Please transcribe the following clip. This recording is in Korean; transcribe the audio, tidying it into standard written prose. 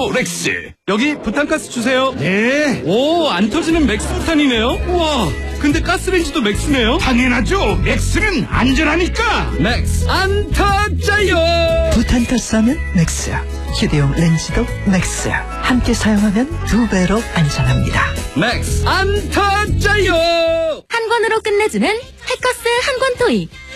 렉스. 여기 부탄가스 주세요. 네. 오, 안 터지는 맥스 부탄이네요. 우와, 근데 가스레인지도 맥스네요. 당연하죠. 맥스는 안전하니까. 맥스 안 터져요. 부탄가스하면 맥스, 휴대용 렌즈도 맥스. 함께 사용하면 2배로 안전합니다. 맥스 안 터져요. 한 권으로 끝내주는 해커스 한 권 토익.